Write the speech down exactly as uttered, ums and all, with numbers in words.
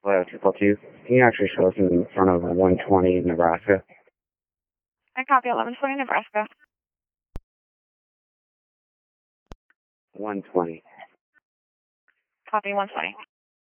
Hello, triple two. Can you actually show us in front of one twenty Nebraska? I copy eleven twenty Nebraska. one twenty. Copy one twenty.